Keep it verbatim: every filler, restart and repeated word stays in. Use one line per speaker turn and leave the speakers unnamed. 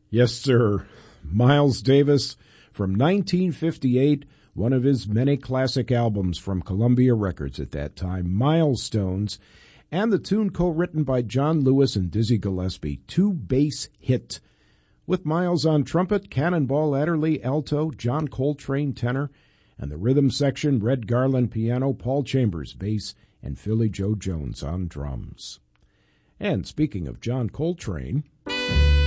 Yes, sir. Miles Davis from nineteen fifty-eight, one of his many classic albums from Columbia Records at that time, Milestones, and the tune co-written by John Lewis and Dizzy Gillespie, Two Bass Hit, with Miles on trumpet, Cannonball Adderley alto, John Coltrane tenor, and the rhythm section, Red Garland piano, Paul Chambers bass, and Philly Joe Jones on drums. And speaking of John Coltrane,